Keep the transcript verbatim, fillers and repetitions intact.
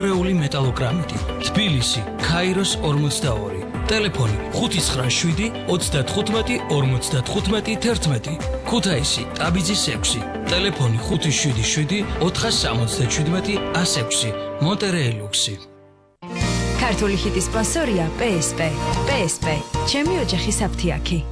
რეული მეტალოგრამიტი თბილისი ქაიროს ორმოცდაორი ტელეფონი ხუთი ცხრა შვიდი ოცდათხუთმეტი ორმოცდათხუთმეტი თერთმეტი ქუთაისი ტაბიძის ექვსი ტელეფონი ხუთი შვიდი შვიდი ოთხასამოცდაჩვიდმეტი ასექვსი მონტერეილუქსი ქართული ჰიტის სპონსორია პე ეს პე. პე ეს პე ჩემი ოჯახის აფთიაქი.